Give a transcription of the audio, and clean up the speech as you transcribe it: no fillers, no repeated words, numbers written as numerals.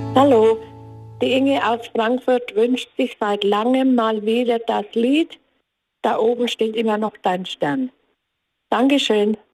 Hallo, die Inge aus Frankfurt wünscht sich seit langem mal wieder das Lied. Da oben steht immer noch dein Stern. Dankeschön.